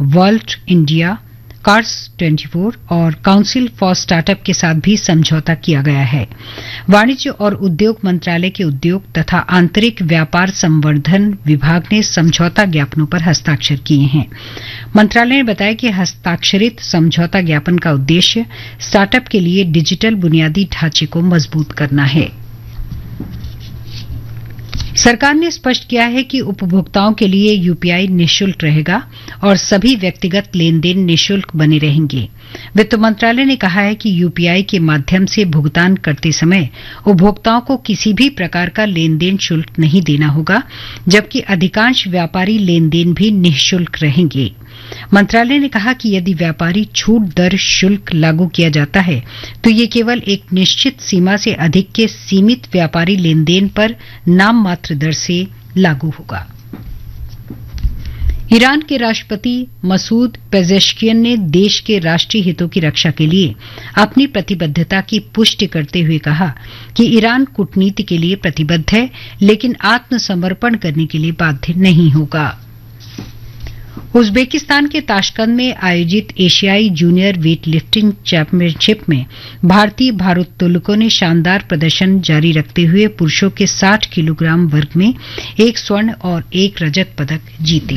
World India, cars 24 और council for startup के साथ भी समझौता किया गया है। वाणिज्य और उद्योग मंत्रालय के उद्योग तथा आंतरिक व्यापार संवर्धन विभाग ने समझौता ज्ञापनों पर हस्ताक्षर किए हैं। मंत्रालय ने बताया कि हस्ताक्षरित समझौता ज्ञापन का उद्देश्य स्टार्टअप के लिए डिजिटल बुनियादी ढांचे को मजबूत करना है। सरकार ने स्पष्ट किया है कि उपभोक्ताओं के लिए यूपीआई निःशुल्क रहेगा और सभी व्यक्तिगत लेनदेन निःशुल्क बने रहेंगे। वित्त मंत्रालय ने कहा है कि यूपीआई के माध्यम से भुगतान करते समय उपभोक्ताओं को किसी भी प्रकार का लेनदेन शुल्क नहीं देना होगा, जबकि अधिकांश व्यापारी लेनदेन भी निःशुल्क रहेंगे। मंत्रालय ने कहा कि यदि व्यापारी छूट दर शुल्क लागू किया जाता है तो ये केवल एक निश्चित सीमा से अधिक के सीमित व्यापारी लेनदेन पर नाम मात्र दर से लागू होगा। ईरान के राष्ट्रपति मसूद पेजेश्कियन ने देश के राष्ट्रीय हितों की रक्षा के लिए अपनी प्रतिबद्धता की पुष्टि करते हुए कहा कि ईरान कूटनीति के लिए प्रतिबद्ध है, लेकिन आत्मसमर्पण करने के लिए बाध्य नहीं होगा। उज्बेकिस्तान के ताशकंद में आयोजित एशियाई जूनियर वेट लिफ्टिंग चैंपियनशिप में भारतीय भारोत्तोलकों ने शानदार प्रदर्शन जारी रखते हुए पुरुषों के 60 किलोग्राम वर्ग में 1 स्वर्ण और 1 रजत पदक जीते।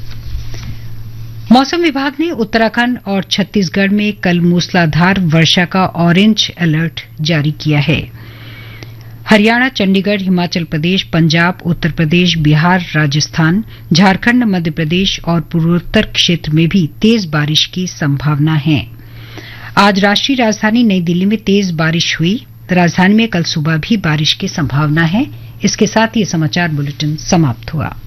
मौसम विभाग ने उत्तराखंड और छत्तीसगढ़ में कल मूसलाधार वर्षा का ऑरेंज अलर्ट जारी किया है। हरियाणा, चंडीगढ़, हिमाचल प्रदेश, पंजाब, उत्तर प्रदेश, बिहार, राजस्थान, झारखंड, मध्य प्रदेश और पूर्वोत्तर क्षेत्र में भी तेज बारिश की संभावना है। आज राष्ट्रीय राजधानी नई दिल्ली में तेज बारिश हुई। राजधानी में कल सुबह भी बारिश की संभावना है। इसके साथ ये समाचार बुलेटिन समाप्त हुआ।